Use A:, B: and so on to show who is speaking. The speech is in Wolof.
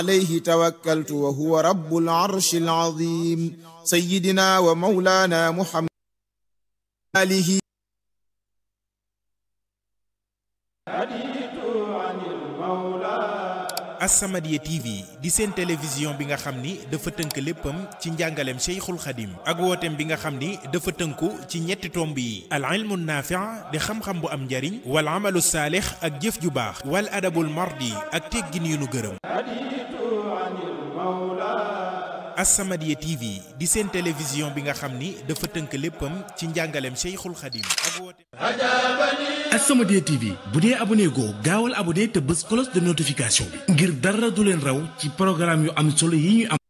A: عليه توكلت وهو رب العرش العظيم سيدنا ومولانا محمد آله
B: As-Samadiyya TV di seen télévision bi nga xam ni dafa tënk léppam ci njàngaleem Cheikhul Khadim ak wooteem bi nga xam ni dafa tënku ci ñetti tomb yi al ilmu naafi' di xam-xam bu am njariñ wal amalu saalix ak jëf ju baax wal adabul mardi ak teggin yu nu gërëm. As-Samadiyya TV di seen télévision bi nga xam ni dafa tënk léppam ci njàngaleem Cheikhul Khadim ak wooteem.
C: As-Samadiyya TV bu dee abonné goo gaawal abonné te bës cloche de notification bi ngir dara du leen raw ci programme yu am solo yi ñu am